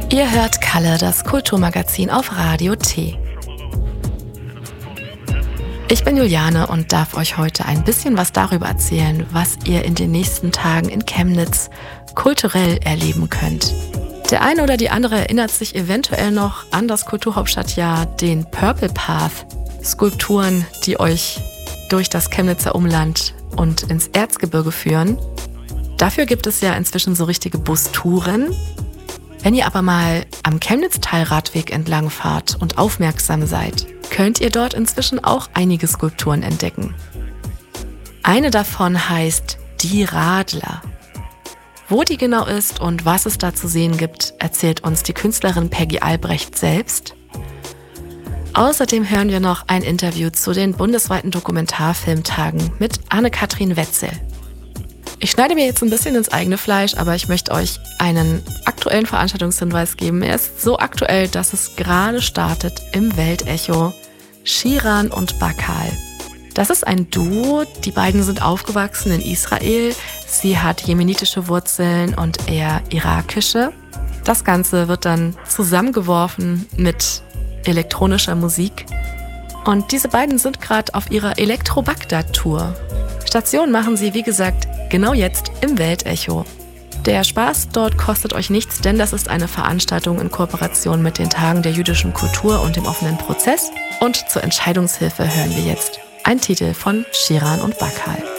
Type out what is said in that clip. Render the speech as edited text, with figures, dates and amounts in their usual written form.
Ihr hört Kalle, das Kulturmagazin auf Radio T. Ich bin Juliane und darf euch heute ein bisschen was darüber erzählen, was ihr in den nächsten Tagen in Chemnitz kulturell erleben könnt. Der eine oder die andere erinnert sich eventuell noch an das Kulturhauptstadtjahr, den Purple Path, Skulpturen, die euch durch das Chemnitzer Umland und ins Erzgebirge führen. Dafür gibt es ja inzwischen so richtige Bustouren. Wenn ihr aber mal am Chemnitz-Teilradweg entlang fahrt und aufmerksam seid, könnt ihr dort inzwischen auch einige Skulpturen entdecken. Eine davon heißt Die Radler. Wo die genau ist und was es da zu sehen gibt, erzählt uns die Künstlerin Peggy Albrecht selbst. Außerdem hören wir noch ein Interview zu den bundesweiten Dokumentarfilmtagen mit Anne-Kathrin Wetzel. Ich schneide mir jetzt ein bisschen ins eigene Fleisch, aber ich möchte euch einen aktuellen Veranstaltungshinweis geben. Er ist so aktuell, dass es gerade startet im Weltecho. Shiran und Bakal. Das ist ein Duo, die beiden sind aufgewachsen in Israel. Sie hat jemenitische Wurzeln und er irakische. Das Ganze wird dann zusammengeworfen mit elektronischer Musik. Und diese beiden sind gerade auf ihrer Elektro-Bagdad-Tour. Station machen sie, wie gesagt, genau jetzt im Weltecho. Der Spaß dort kostet euch nichts, denn das ist eine Veranstaltung in Kooperation mit den Tagen der jüdischen Kultur und dem offenen Prozess. Und zur Entscheidungshilfe hören wir jetzt einen Titel von Shiran und Bakal.